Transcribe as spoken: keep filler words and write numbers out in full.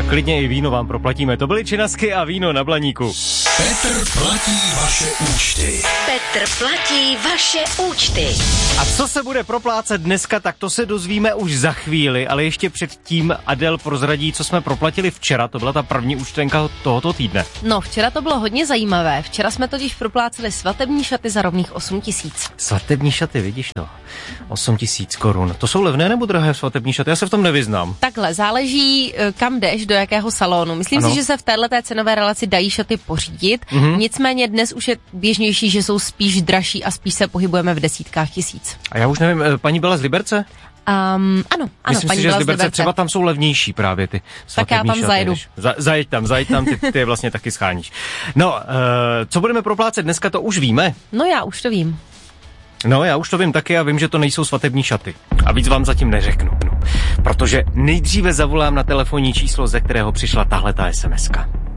klidně i víno vám proplatíme. To byly činasky a víno na Blaníku. Petr platí vaše účty. Petr platí vaše účty. A co se bude proplácet dneska, tak to se dozvíme už za chvíli, ale ještě předtím Adel prozradí, co jsme proplatili včera, to byla ta první účtenka tohoto týdne. No, včera to bylo hodně zajímavé. Včera jsme totiž propláceli svatební šaty za rovných osm tisíc. Svatební šaty, vidíš to? osm tisíc korun. To jsou levné nebo drahé svatební šaty? Já se v tom nevyznám. Takhle, záleží, kam jdeš, do jakého salonu. Myslím ano. si, že se v téhleté cenové relaci dají šaty pořídit. Mm-hmm. Nicméně dnes už je běžnější, že jsou spíš dražší a spíš se pohybujeme v desítkách tisíc. A já už nevím, paní byla z Liberce? Um, ano, ano, Myslím paní si, že byla z Liberce, Liberce. třeba tam jsou levnější právě ty tak já tam šaty, zajedu. Za, zajeď tam, zajeď tam, ty, ty je vlastně taky scháníš. No, uh, co budeme proplácet dneska, to už víme. No já už to vím. No, já už to vím taky a vím, že to nejsou svatební šaty. A víc vám zatím neřeknu. Protože nejdříve zavolám na telefonní číslo, ze kterého přišla tahleta es em eska.